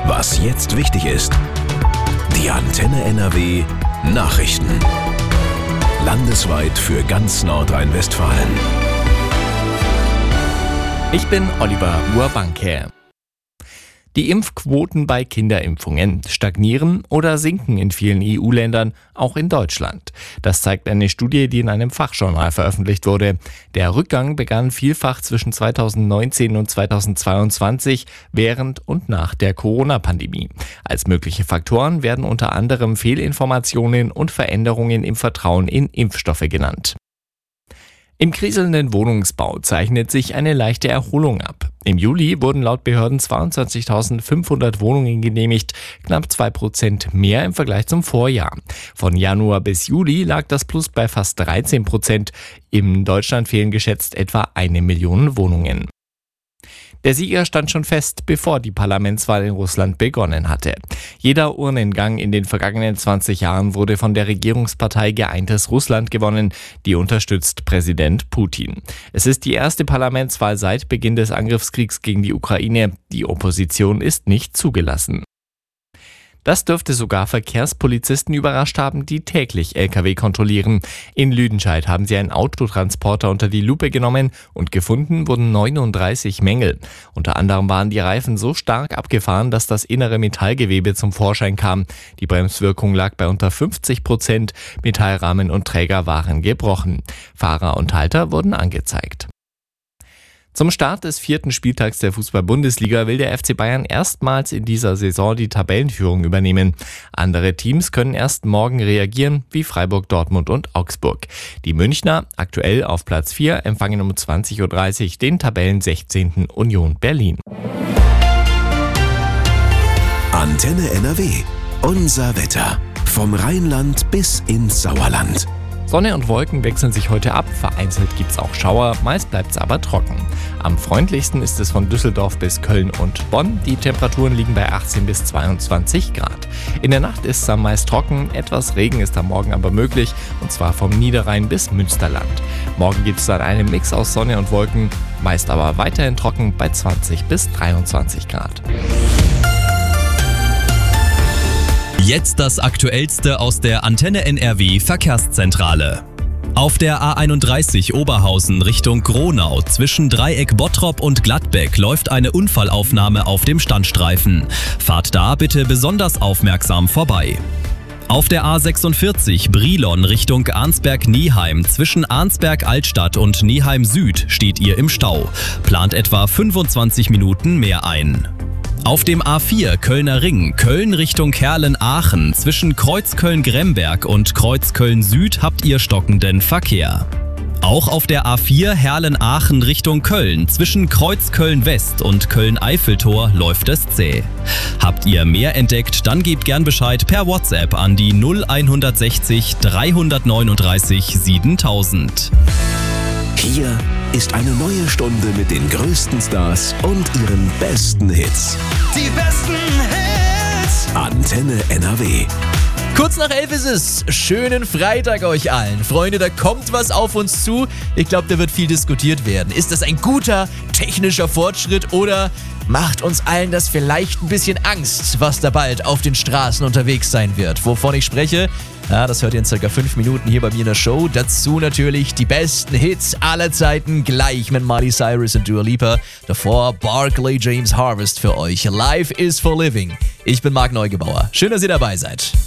Was jetzt wichtig ist. Die Antenne NRW Nachrichten. Landesweit für ganz Nordrhein-Westfalen. Ich bin Oliver Urbanke. Die Impfquoten bei Kinderimpfungen stagnieren oder sinken in vielen EU-Ländern, auch in Deutschland. Das zeigt eine Studie, die in einem Fachjournal veröffentlicht wurde. Der Rückgang begann vielfach zwischen 2019 und 2022 während und nach der Corona-Pandemie. Als mögliche Faktoren werden unter anderem Fehlinformationen und Veränderungen im Vertrauen in Impfstoffe genannt. Im kriselnden Wohnungsbau zeichnet sich eine leichte Erholung ab. Im Juli wurden laut Behörden 22.500 Wohnungen genehmigt, knapp 2% mehr im Vergleich zum Vorjahr. Von Januar bis Juli lag das Plus bei fast 13%. In Deutschland fehlen geschätzt etwa 1 Million Wohnungen. Der Sieger stand schon fest, bevor die Parlamentswahl in Russland begonnen hatte. Jeder Urnengang in den vergangenen 20 Jahren wurde von der Regierungspartei Geeintes Russland gewonnen, die unterstützt Präsident Putin. Es ist die erste Parlamentswahl seit Beginn des Angriffskriegs gegen die Ukraine. Die Opposition ist nicht zugelassen. Das dürfte sogar Verkehrspolizisten überrascht haben, die täglich Lkw kontrollieren. In Lüdenscheid haben sie einen Autotransporter unter die Lupe genommen und gefunden wurden 39 Mängel. Unter anderem waren die Reifen so stark abgefahren, dass das innere Metallgewebe zum Vorschein kam. Die Bremswirkung lag bei unter 50%. Metallrahmen und Träger waren gebrochen. Fahrer und Halter wurden angezeigt. Zum Start des 4. Spieltags der Fußball-Bundesliga will der FC Bayern erstmals in dieser Saison die Tabellenführung übernehmen. Andere Teams können erst morgen reagieren, wie Freiburg, Dortmund und Augsburg. Die Münchner, aktuell auf Platz 4, empfangen um 20.30 Uhr den Tabellen 16. Union Berlin. Antenne NRW. Unser Wetter. Vom Rheinland bis ins Sauerland. Sonne und Wolken wechseln sich heute ab, vereinzelt gibt's auch Schauer, meist bleibt's aber trocken. Am freundlichsten ist es von Düsseldorf bis Köln und Bonn. Die Temperaturen liegen bei 18 bis 22 Grad. In der Nacht ist es am meist trocken, etwas Regen ist am Morgen aber möglich, und zwar vom Niederrhein bis Münsterland. Morgen gibt es dann einen Mix aus Sonne und Wolken, meist aber weiterhin trocken bei 20 bis 23 Grad. Jetzt das Aktuellste aus der Antenne NRW Verkehrszentrale. Auf der A31 Oberhausen Richtung Gronau zwischen Dreieck Bottrop und Gladbeck läuft eine Unfallaufnahme auf dem Standstreifen. Fahrt da bitte besonders aufmerksam vorbei. Auf der A46 Brilon Richtung Arnsberg-Nieheim zwischen Arnsberg-Altstadt und Nieheim Süd steht ihr im Stau. Plant etwa 25 Minuten mehr ein. Auf dem A4 Kölner Ring, Köln Richtung Herlen-Aachen zwischen Kreuzköln-Gremberg und Kreuzköln-Süd habt ihr stockenden Verkehr. Auch auf der A4 Herlen-Aachen Richtung Köln zwischen Kreuzköln-West und Köln-Eiffeltor läuft es zäh. Habt ihr mehr entdeckt, dann gebt gern Bescheid per WhatsApp an die 0160 339 7000. Hier ist eine neue Stunde mit den größten Stars und ihren besten Hits. Die besten Hits! Antenne NRW. Kurz nach 11 ist es. Schönen Freitag euch allen. Freunde, da kommt was auf uns zu. Ich glaube, da wird viel diskutiert werden. Ist das ein guter technischer Fortschritt oder macht uns allen das vielleicht ein bisschen Angst, was da bald auf den Straßen unterwegs sein wird? Wovon ich spreche? Ja, das hört ihr in ca. 5 Minuten hier bei mir in der Show. Dazu natürlich die besten Hits aller Zeiten, gleich mit Miley Cyrus und Dua Lipa. Davor Barclay James Harvest für euch. Life is for living. Ich bin Marc Neugebauer. Schön, dass ihr dabei seid.